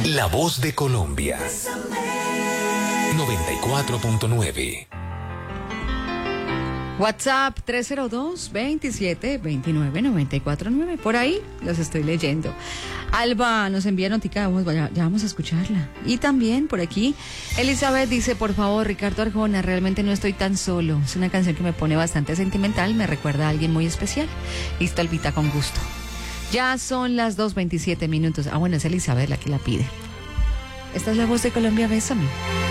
La voz de Colombia. 94.9. WhatsApp 302-27-29-949. Por ahí los estoy leyendo. Alba nos envía notica, ya vamos a escucharla. Y también por aquí, Elizabeth dice, por favor, Ricardo Arjona, realmente no estoy tan solo. Es una canción que me pone bastante sentimental, me recuerda a alguien muy especial. Listo, Albita, con gusto. Ya son las 2:27. Bueno, es Elizabeth la que la pide. Esta es La Voz de Colombia, bésame.